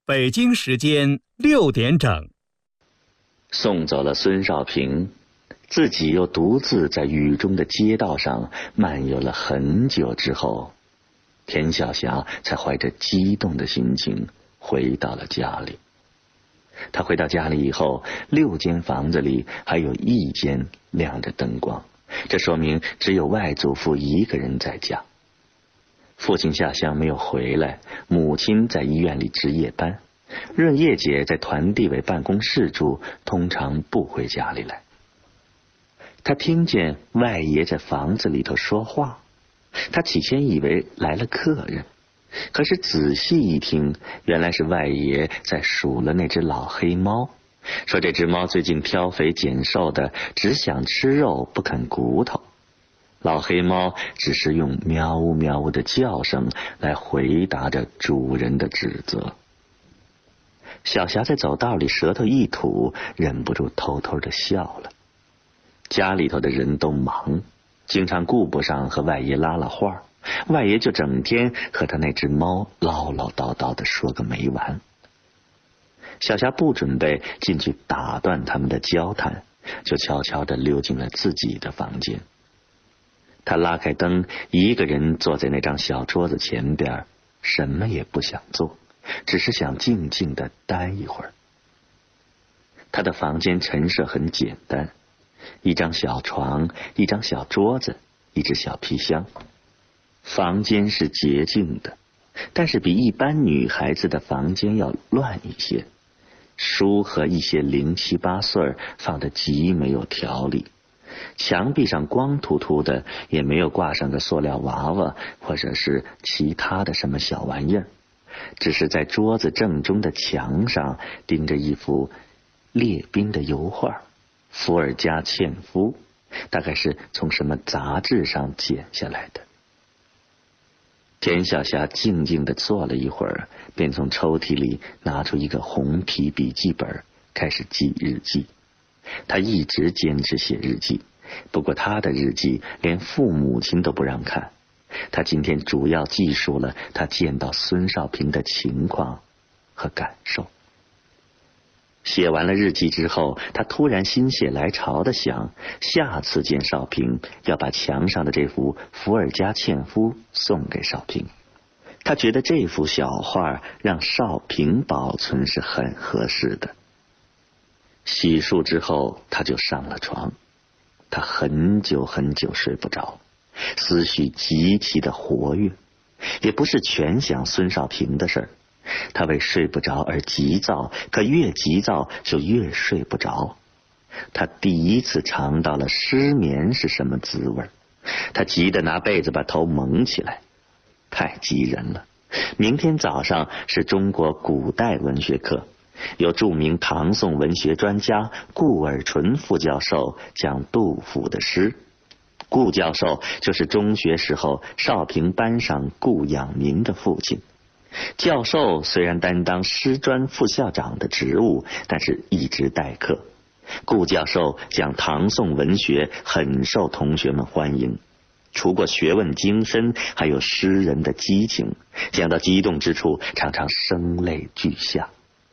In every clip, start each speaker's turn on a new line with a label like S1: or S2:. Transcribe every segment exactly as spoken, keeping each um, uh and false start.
S1: 北京时间六点整，
S2: 送走了孙少平，自己又独自在雨中的街道上漫游了很久之后，田晓霞才怀着激动的心情回到了家里。他回到家里以后，六间房子里还有一间亮着灯光，这说明只有外祖父一个人在家。父亲下乡没有回来，母亲在医院里值夜班，润叶姐在团地委办公室住，通常不回家里来。他听见外爷在房子里头说话，他起先以为来了客人，可是仔细一听，原来是外爷在数了那只老黑猫，说这只猫最近挑肥拣瘦的，只想吃肉不肯骨头。老黑猫只是用喵呜喵呜的叫声来回答着主人的指责。小霞在走道里舌头一吐，忍不住偷偷的笑了。家里头的人都忙，经常顾不上和外爷拉拉话，外爷就整天和他那只猫唠唠叨叨的说个没完。小霞不准备进去打断他们的交谈，就悄悄地溜进了自己的房间。他拉开灯，一个人坐在那张小桌子前边，什么也不想做，只是想静静地待一会儿。他的房间陈设很简单，一张小床，一张小桌子，一只小皮箱。房间是洁净的，但是比一般女孩子的房间要乱一些，书和一些零七八碎放得极没有条理，墙壁上光秃秃的，也没有挂上个塑料娃娃或者是其他的什么小玩意儿，只是在桌子正中的墙上钉着一幅列兵的油画，伏尔加纤夫，大概是从什么杂志上剪下来的。田晓霞静静地坐了一会儿，便从抽屉里拿出一个红皮笔记本，开始记日记。他一直坚持写日记，不过他的日记连父母亲都不让看。他今天主要记述了他见到孙少平的情况和感受。写完了日记之后，他突然心血来潮地想，下次见少平要把墙上的这幅伏尔加纤夫送给少平。他觉得这幅小画让少平保存是很合适的。洗漱之后，他就上了床。他很久很久睡不着，思绪极其的活跃，也不是全想孙少平的事儿。他为睡不着而急躁，可越急躁就越睡不着。他第一次尝到了失眠是什么滋味，他急得拿被子把头蒙起来。太急人了，明天早上是中国古代文学课，有著名唐宋文学专家顾尔纯副教授讲杜甫的诗。顾教授就是中学时候少平班上顾养民的父亲。教授虽然担当师专副校长的职务，但是一直代课。顾教授讲唐宋文学很受同学们欢迎，除过学问精深，还有诗人的激情，讲到激动之处常常声泪俱下。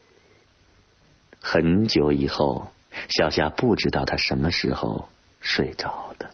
S2: 很久以后，小霞不知道她什么时候睡着的。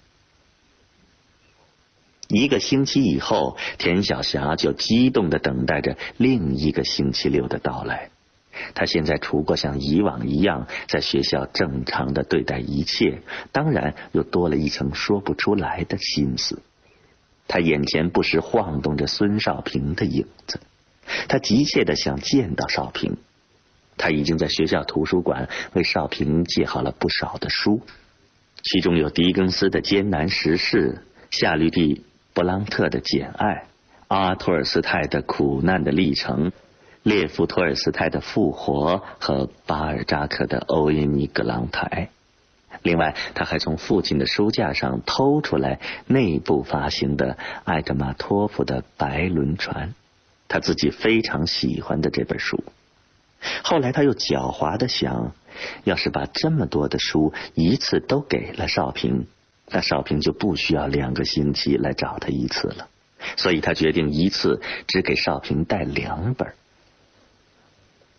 S2: 一个星期以后，田晓霞就激动地等待着另一个星期六的到来。她现在除过像以往一样在学校正常地对待一切，当然又多了一层说不出来的心思。她眼前不时晃动着孙少平的影子，她急切地想见到少平。她已经在学校图书馆为少平借好了不少的书，其中有狄更斯的《艰难时事》，夏绿蒂·勃朗特的《简爱》，阿托尔斯泰的《苦难的历程》，列夫·托尔斯泰的《复活》和巴尔扎克的《欧耶尼葛朗台》。另外，他还从父亲的书架上偷出来内部发行的艾特马托夫的《白轮船》，他自己非常喜欢的这本书。后来他又狡猾地想，要是把这么多的书一次都给了少平，那少平就不需要两个星期来找他一次了，所以他决定一次只给少平带两本。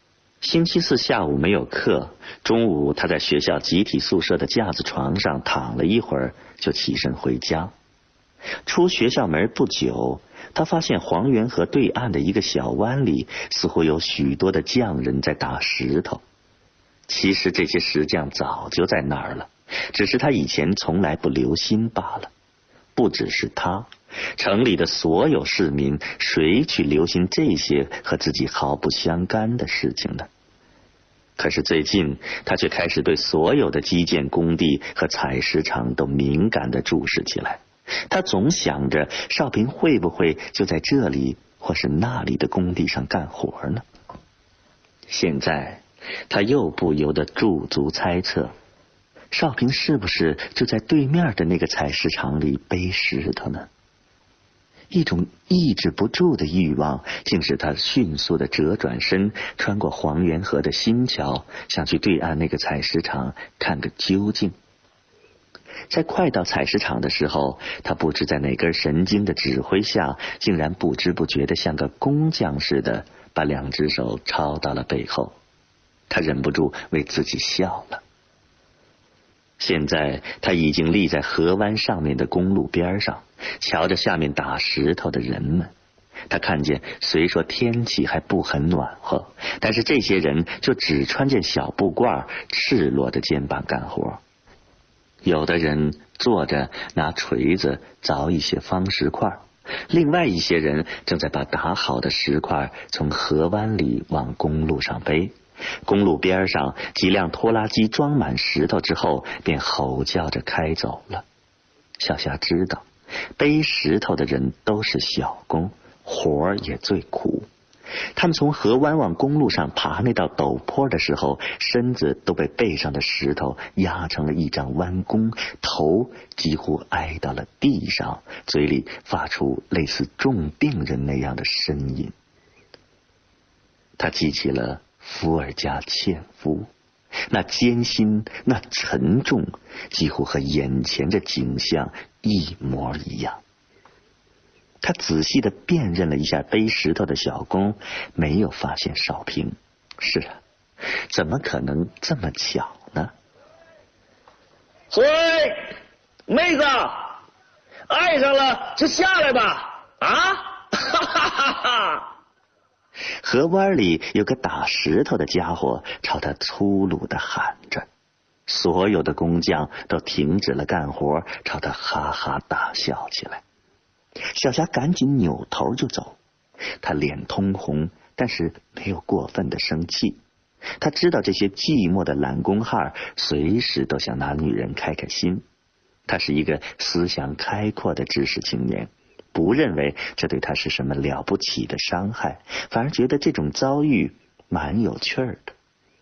S2: 星期四下午没有课，中午他在学校集体宿舍的架子床上躺了一会儿，就起身回家。出学校门不久，他发现黄源河对岸的一个小湾里似乎有许多的匠人在打石头。其实这些石匠早就在那儿了，只是他以前从来不留心罢了。不只是他，城里的所有市民，谁去留心这些和自己毫不相干的事情呢？可是最近他却开始对所有的基建工地和采石场都敏感地注视起来。他总想着少平会不会就在这里或是那里的工地上干活呢？现在他又不由得驻足猜测，少平是不是就在对面的那个采石场里背石头呢？一种抑制不住的欲望竟使他迅速地折转身，穿过黄源河的新桥，想去对岸那个采石场看个究竟。在快到采石场的时候，他不知在哪根神经的指挥下，竟然不知不觉地像个工匠似的把两只手抄到了背后。他忍不住为自己笑了。现在他已经立在河湾上面的公路边上，瞧着下面打石头的人们。他看见虽说天气还不很暖和，但是这些人就只穿件小布褂，赤裸着肩膀干活。有的人坐着拿锤子凿一些方石块，另外一些人正在把打好的石块从河湾里往公路上背。公路边上几辆拖拉机装满石头之后，便吼叫着开走了。小霞知道，背石头的人都是小工，活儿也最苦。他们从河湾往公路上爬那道陡坡的时候，身子都被背上的石头压成了一张弯弓，头几乎挨到了地上，嘴里发出类似重病人那样的呻吟。他记起了伏尔加纤夫，那艰辛，那沉重，几乎和眼前的景象一模一样。他仔细地辨认了一下背石头的小工，没有发现少平。是啊，怎么可能这么巧呢？
S3: 喂，妹子，爱上了就下来吧！啊，哈哈哈哈！
S2: 河湾里有个打石头的家伙朝他粗鲁地喊着，所有的工匠都停止了干活，朝他哈哈大笑起来。小霞赶紧扭头就走，她脸通红，但是没有过分的生气。她知道这些寂寞的懒工汉随时都想拿女人开开心。她是一个思想开阔的知识青年，不认为这对她是什么了不起的伤害，反而觉得这种遭遇蛮有趣儿的。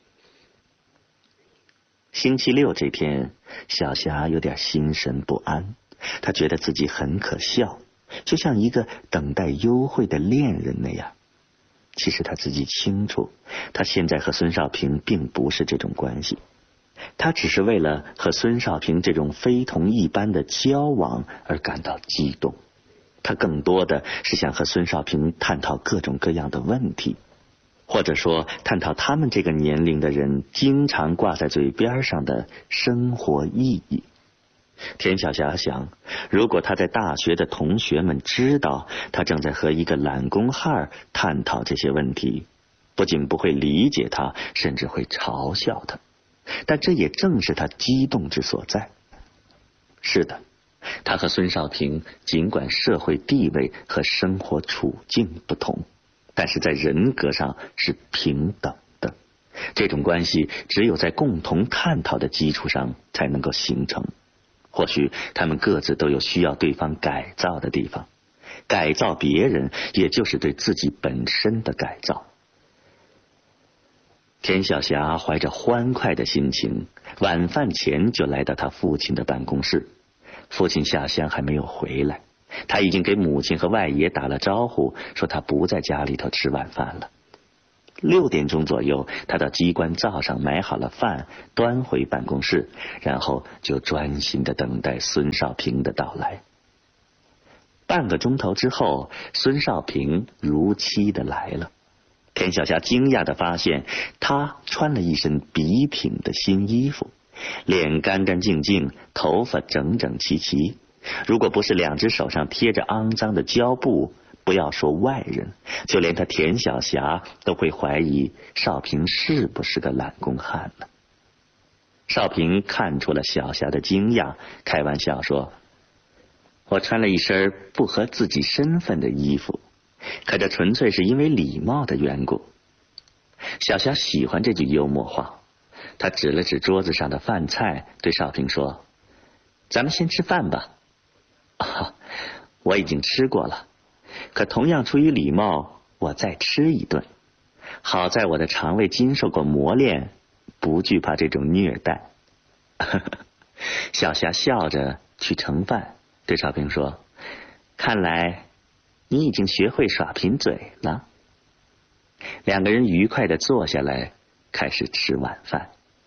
S2: 星期六这天，小霞有点心神不安，她觉得自己很可笑，就像一个等待幽会的恋人那样。其实他自己清楚，他现在和孙少平并不是这种关系，他只是为了和孙少平这种非同一般的交往而感到激动。他更多的是想和孙少平探讨各种各样的问题，或者说探讨他们这个年龄的人经常挂在嘴边上的生活意义。田小霞想，如果他在大学的同学们知道他正在和一个懒工汉探讨这些问题，不仅不会理解他，甚至会嘲笑他。但这也正是他激动之所在。是的，他和孙少平尽管社会地位和生活处境不同，但是在人格上是平等的。这种关系只有在共同探讨的基础上才能够形成。或许他们各自都有需要对方改造的地方，改造别人也就是对自己本身的改造。田小霞怀着欢快的心情，晚饭前就来到他父亲的办公室。父亲下乡还没有回来，他已经给母亲和外爷打了招呼，说他不在家里头吃晚饭了。六点钟左右，他到机关灶上买好了饭，端回办公室，然后就专心地等待孙少平的到来。半个钟头之后，孙少平如期的来了。 田晓霞惊讶地发现，他穿了一身笔挺的新衣服，脸干干净净，头发整整齐齐。如果不是两只手上贴着肮脏的胶布，不要说外人，就连他田晓霞都会怀疑少平是不是个懒工汉呢。少平看出了小霞的惊讶，开玩笑说：“我穿了一身不合自己身份的衣服，可这纯粹是因为礼貌的缘故。”小霞喜欢这句幽默话，她指了指桌子上的饭菜，对少平说：“咱们先吃饭吧。”“啊，我已经吃过了，可同样出于礼貌，我再吃一顿。好在我的肠胃经受过磨练，不惧怕这种虐待。”小霞笑着去盛饭，对少平说：“看来你已经学会耍贫嘴了。”两个人愉快地坐下来，开始吃晚饭。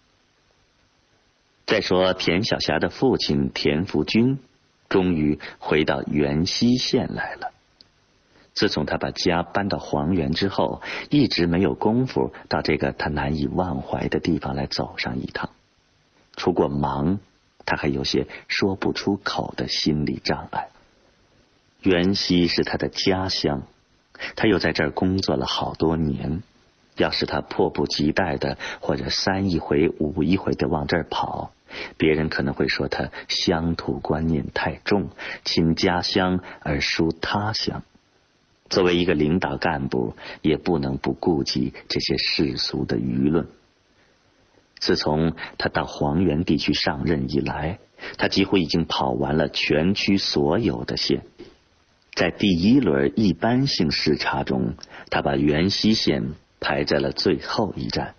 S2: 再说田晓霞的父亲田福军终于回到元溪县来了。自从他把家搬到黄原之后，一直没有功夫到这个他难以忘怀的地方来走上一趟。除过忙，他还有些说不出口的心理障碍。元溪是他的家乡，他又在这儿工作了好多年，要是他迫不及待的或者三一回五一回的往这儿跑，别人可能会说他乡土观念太重，亲家乡而疏他乡。作为一个领导干部，也不能不顾及这些世俗的舆论。自从他到黄原地区上任以来，他几乎已经跑完了全区所有的县。在第一轮一般性视察中，他把元溪县排在了最后一站。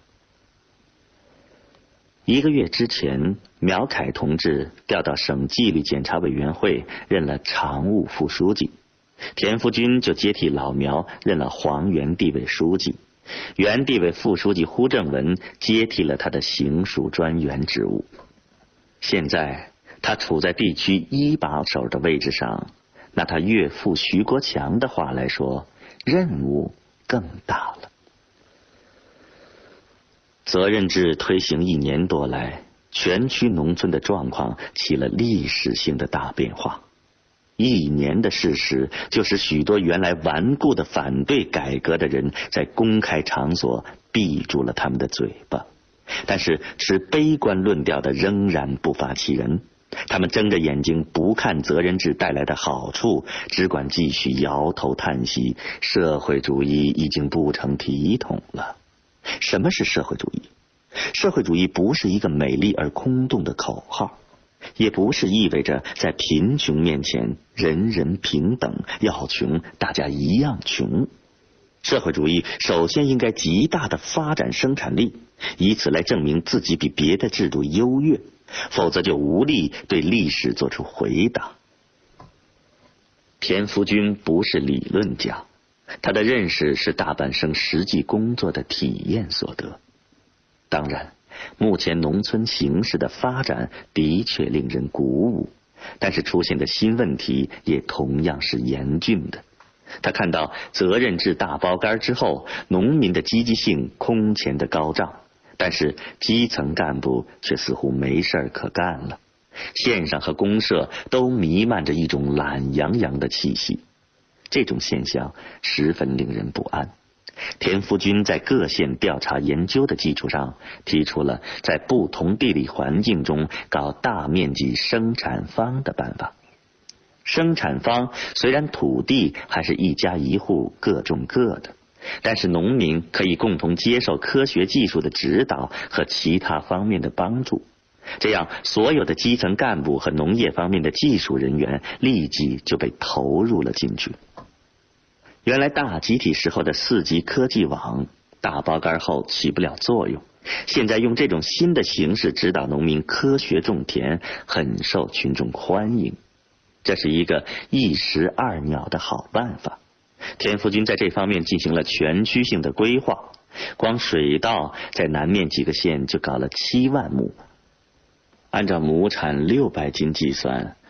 S2: 一个月之前，苗凯同志调到省纪律检查委员会任了常务副书记，田福军就接替老苗任了黄原地委书记，原地委副书记胡正文接替了他的行署专员职务。现在他处在地区一把手的位置上，拿他岳父徐国强的话来说，任务更大了。责任制推行一年多来，全区农村的状况起了历史性的大变化。一年的事实，就使许多原来顽固的反对改革的人在公开场所闭住了他们的嘴巴。但是持悲观论调的仍然不乏其人，他们睁着眼睛不看责任制带来的好处，只管继续摇头叹息，社会主义已经不成体统了。什么是社会主义？社会主义不是一个美丽而空洞的口号，也不是意味着在贫穷面前人人平等，要穷大家一样穷。社会主义首先应该极大的发展生产力，以此来证明自己比别的制度优越，否则就无力对历史做出回答。田福军不是理论家，他的认识是大半生实际工作的体验所得。当然，目前农村形势的发展的确令人鼓舞，但是出现的新问题也同样是严峻的。他看到责任制大包干之后，农民的积极性空前的高涨，但是基层干部却似乎没事儿可干了。县上和公社都弥漫着一种懒洋洋的气息，这种现象十分令人不安。田福军在各县调查研究的基础上，提出了在不同地理环境中搞大面积生产坊的办法。生产坊虽然土地还是一家一户各种各的，但是农民可以共同接受科学技术的指导和其他方面的帮助，这样所有的基层干部和农业方面的技术人员立即就被投入了进去。原来大集体时候的四级科技网大包干后起不了作用，现在用这种新的形式指导农民科学种田，很受群众欢迎。这是一个一石二鸟的好办法。田福军在这方面进行了全区性的规划，光水稻在南面几个县就搞了七万亩，按照亩产六百斤计算，